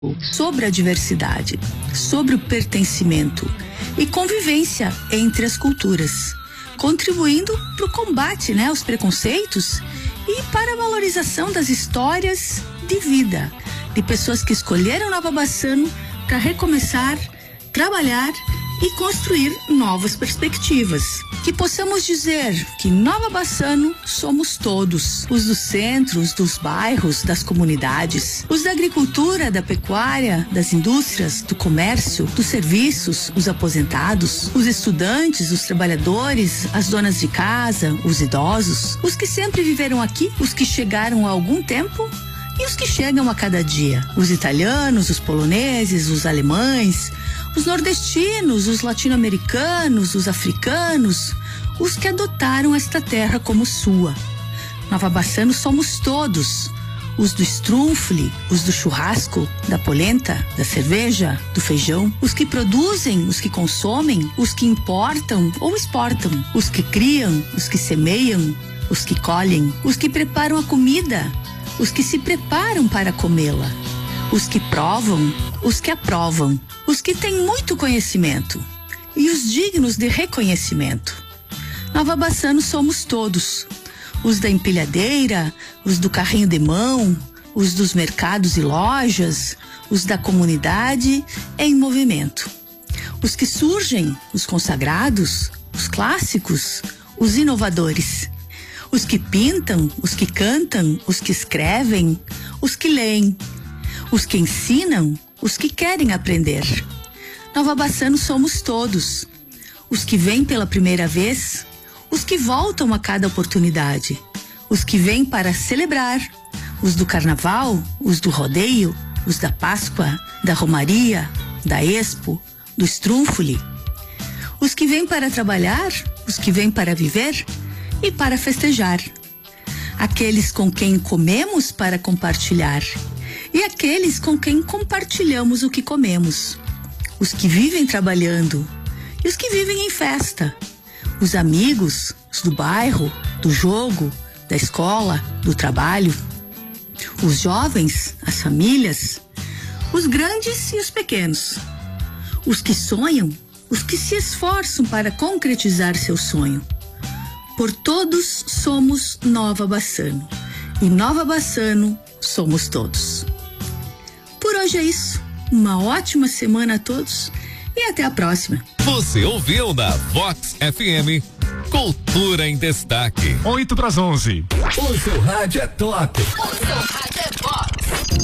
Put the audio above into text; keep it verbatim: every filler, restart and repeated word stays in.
sobre a diversidade, sobre o pertencimento e convivência entre as culturas, contribuindo para o combate, né, aos preconceitos e para a valorização das histórias de vida de pessoas que escolheram Nova Bassano para recomeçar, trabalhar e construir novas perspectivas. Que possamos dizer que Nova Bassano somos todos, os dos centros, dos bairros, das comunidades, os da agricultura, da pecuária, das indústrias, do comércio, dos serviços, os aposentados, os estudantes, os trabalhadores, as donas de casa, os idosos, os que sempre viveram aqui, os que chegaram há algum tempo e os que chegam a cada dia, os italianos, os poloneses, os alemães, os nordestinos, os latino-americanos, os africanos, os que adotaram esta terra como sua. Nova Bassano somos todos, os do estrunfle, os do churrasco, da polenta, da cerveja, do feijão, os que produzem, os que consomem, os que importam ou exportam, os que criam, os que semeiam, os que colhem, os que preparam a comida, os que se preparam para comê-la, os que provam, os que aprovam, os que têm muito conhecimento e os dignos de reconhecimento. Nova Bassano somos todos, os da empilhadeira, os do carrinho de mão, os dos mercados e lojas, os da comunidade em movimento, os que surgem, os consagrados, os clássicos, os inovadores, os que pintam, os que cantam, os que escrevem, os que leem, os que ensinam, os que querem aprender. Nova Bassano somos todos, os que vêm pela primeira vez, os que voltam a cada oportunidade, os que vêm para celebrar, os do carnaval, os do rodeio, os da Páscoa, da Romaria, da Expo, do estrunfole, os que vêm para trabalhar, os que vêm para viver e para festejar, aqueles com quem comemos para compartilhar e aqueles com quem compartilhamos o que comemos, os que vivem trabalhando e os que vivem em festa, os amigos, os do bairro, do jogo, da escola, do trabalho, os jovens, as famílias, os grandes e os pequenos, os que sonham, os que se esforçam para concretizar seu sonho. Por todos somos Nova Bassano e Nova Bassano somos todos. Por hoje é isso. Uma ótima semana a todos e até a próxima. Você ouviu na Vox F M Cultura em Destaque. oito para as onze. O seu rádio é top. O seu rádio é top.